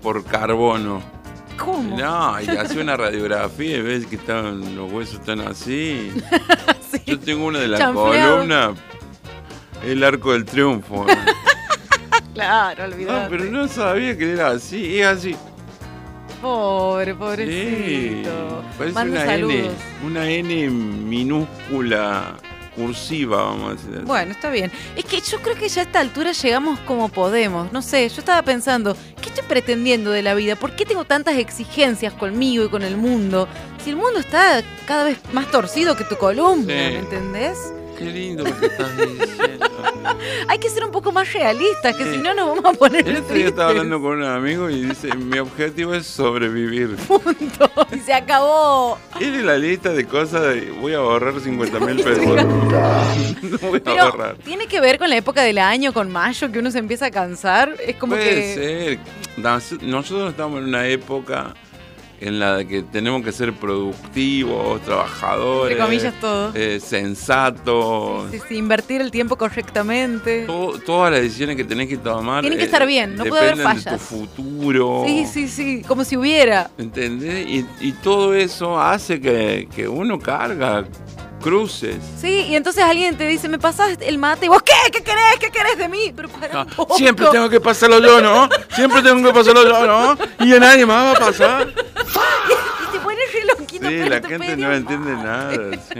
por carbono. ¿Cómo? No, y hace una radiografía y ves que los huesos están así. Sí. Yo tengo una de las Chanfleado. columnas, el Arco del Triunfo. Claro, No, olvidate. pero no sabía que era así, es así. Pobrecito. Sí, parece Mando una saludos. N, una N minúscula, cursiva, vamos a decir. Bueno, está bien. Es que yo creo que ya a esta altura llegamos como podemos. No sé, yo estaba pensando, ¿qué estoy pretendiendo de la vida? ¿Por qué tengo tantas exigencias conmigo y con el mundo? Si el mundo está cada vez más torcido que tu columna, Sí. ¿me entendés? Qué lindo lo que estás diciendo. Hay que ser un poco más realistas, que si no nos vamos a poner El otro día tristes. estaba hablando con un amigo y dice, mi objetivo es sobrevivir. Punto. Y se acabó. Es de la lista de cosas de voy a ahorrar 50.000 pesos. No voy a Pero ahorrar. tiene que ver con la época del año, con mayo, que uno se empieza a cansar. Es como Puede que... ser. Nosotros estamos en una época en la que tenemos que ser productivos, trabajadores, Entre comillas, todo. sensatos. Sí, sí, invertir el tiempo correctamente. Todas las decisiones que tenés que tomar Tienen que estar bien, no puede haber dependen de tu fallas. futuro. Sí, sí, sí, como si hubiera. ¿Entendés? Y todo eso hace que uno carga cruces. Sí, y entonces alguien te dice, ¿me pasas el mate? Y vos, ¿qué? ¿Qué querés? ¿Qué querés de mí? Pero para un poco. Siempre tengo que pasarlo yo, ¿no? Siempre tengo que pasarlo yo, ¿no? Y a nadie más va a pasar. Y te pones re loquito, Sí, pero la te gente pedí no un entiende mate. nada. Sí.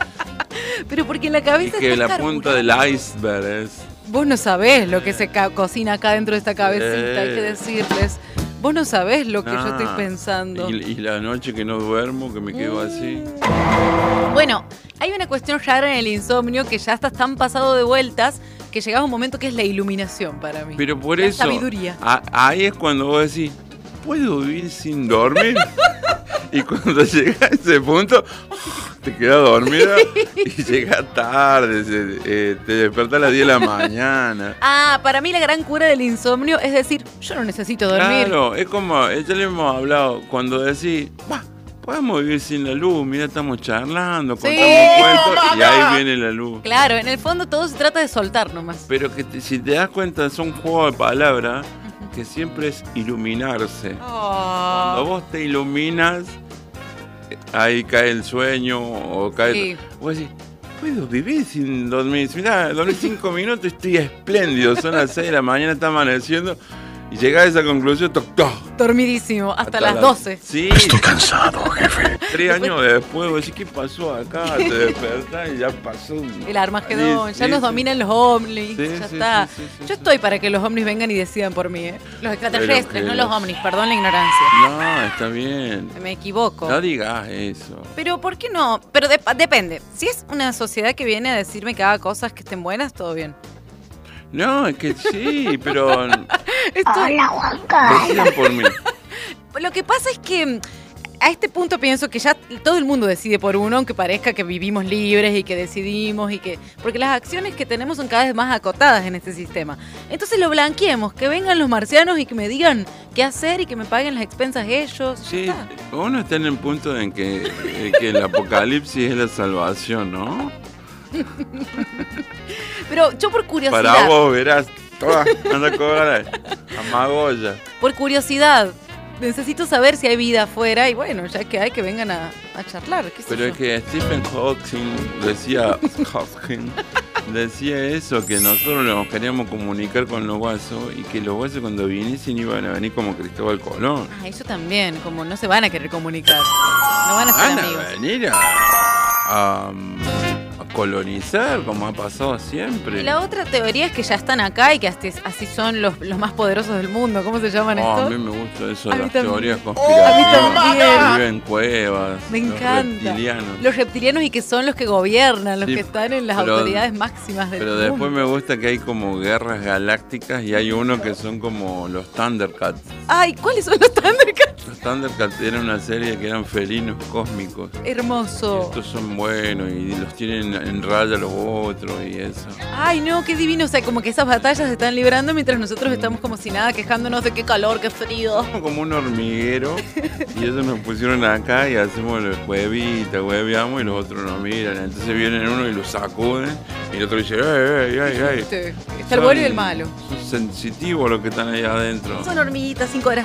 Pero porque en la Y cabeza que estás la punta del carburando. iceberg es... Vos no sabés lo que se cocina acá dentro de esta cabecita, hay que decirles. Vos no sabés lo que yo estoy pensando. Y la noche que no duermo, que me quedo así. Bueno, hay una cuestión rara en el insomnio que ya estás tan pasado de vueltas que llegaba un momento que es la iluminación para mí. Pero por La eso, sabiduría. ahí es cuando vos decís, ¿puedo vivir sin dormir? Y cuando llega a ese punto, te quedas dormida y llega tarde, te despertás a las 10 de la mañana. Ah, para mí la gran cura del insomnio es decir, yo no necesito dormir. Claro, es como, ya le hemos hablado, cuando decís, podemos vivir sin la luz, mira, estamos charlando, Sí. contamos cuentos y ahí viene la luz. Claro, en el fondo todo se trata de soltar nomás. Pero que si te das cuenta, son juegos de palabras que siempre es iluminarse. Cuando vos te iluminas, ahí cae el sueño o cae... Sí. Vos decís, puedo vivir sin dormir. Mirá, dormí 5 minutos y estoy espléndido. Son las 6 de la mañana, está amaneciendo. Y llegás a esa conclusión, toc, toc. Dormidísimo, hasta las 12. Sí. Estoy cansado, jefe. 3 años después, vos decís, ¿qué pasó acá? Te despertás y ya pasó. El Armagedón, Sí, ya sí, nos sí. dominan los ovnis, Sí, ya sí, está. sí, sí, sí, Yo sí. estoy para que los ovnis vengan y decidan por mí, ¿eh? Los extraterrestres, Pero que no los ovnis, perdón la ignorancia. No, está bien. Me equivoco. No digas eso. Pero ¿por qué no? Pero depende. Si es una sociedad que viene a decirme que haga cosas que estén buenas, todo bien. No, es que sí, pero Hola, Juan Carlos. decidan por mí. Lo que pasa es que a este punto pienso que ya todo el mundo decide por uno, aunque parezca que vivimos libres y que decidimos y que... Porque las acciones que tenemos son cada vez más acotadas en este sistema. Entonces lo blanqueemos, que vengan los marcianos y que me digan qué hacer y que me paguen las expensas ellos. Sí, Ya está. uno está en el punto en que el apocalipsis es la salvación, ¿no? Pero yo por curiosidad... Para vos verás, toma, anda a cobrar a Magoya. Por curiosidad, necesito saber si hay vida afuera y bueno, ya que hay, que vengan a charlar. ¿Qué sé Pero yo? es que Stephen Hawking decía eso, que nosotros nos queríamos comunicar con los guasos y que los guasos cuando viniesen iban a venir como Cristóbal Colón. Ah, eso también, como no se van a querer comunicar. No van a ser Van a amigos. venir a colonizar, como ha pasado siempre. Y la otra teoría es que ya están acá y que así son los más poderosos del mundo. ¿Cómo se llaman Oh, a estos? mí me gusta eso A de mí las también. teorías A conspirativas. mí también. Viven en cuevas. Me los encanta. reptilianos. Los reptilianos y que son los que gobiernan, los Sí, que están en las pero- autoridades máximas del Pero mundo. después me gusta que hay como guerras galácticas y hay uno que son como los Thundercats. Ay, ¿cuáles son los Thundercats? Los Thundercats eran una serie que eran felinos cósmicos. Hermoso. Estos son buenos y los tienen en raya los otros y eso. Ay, no, qué divino. O sea, como que esas batallas se están librando mientras nosotros estamos como si nada, quejándonos de qué calor, qué frío. Como un hormiguero y ellos nos pusieron acá y hacemos huevita, hueveamos y los otros nos miran. Entonces vienen uno y lo sacuden y el otro dice, ¡ay! Está el bueno y el malo. Son sensitivos los que están ahí adentro. Son hormiguitas sin corazón.